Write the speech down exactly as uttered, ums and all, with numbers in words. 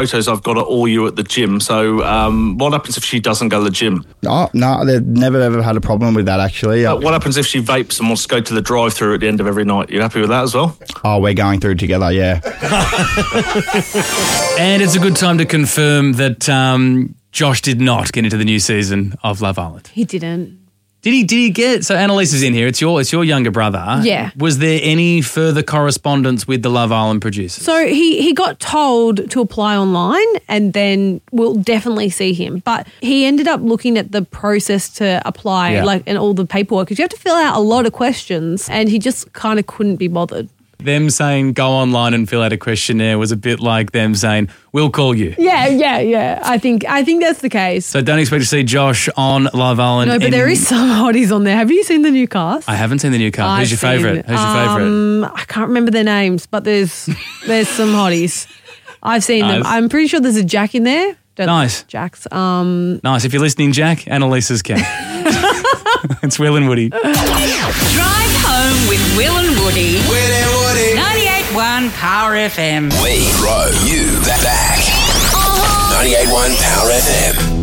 photos I've got are all you at the gym. So um, what happens if she doesn't go to the gym? Oh, no, they've never ever had a problem with that, actually. Uh, what happens if she vapes and wants to go to the drive-thru at the end of every night? You happy with that as well? Oh, we're going through together, yeah. And it's a good time to confirm that um, Josh did not get into the new season of Love Island. He didn't. Did he? Did he get? So Annalise is in here. It's your. It's your younger brother. Yeah. Was there any further correspondence with the Love Island producers? So he, he got told to apply online and then we'll definitely see him. But he ended up looking at the process to apply, Yeah. like, and all the paperwork, because you have to fill out a lot of questions, and he just kind of couldn't be bothered. Them saying go online and fill out a questionnaire was a bit like them saying we'll call you. Yeah, yeah, yeah. I think I think that's the case. So don't expect to see Josh on Love Island. No, but in- there is some hotties on there. Have you seen the new cast? I haven't seen the new cast. Who's your I've favourite? seen- Who's your favourite? Um, I can't remember their names, but there's there's some hotties. I've seen them. Nice. I'm pretty sure there's a Jack in there. Don't Nice. like Jack's. Um, Nice. If you're listening, Jack, Annalise's cat. It's Will and Woody. Drive home with Will and Woody. Will and Woody. ninety-eight point one Power F M. We throw you that back. ninety-eight point one Power F M.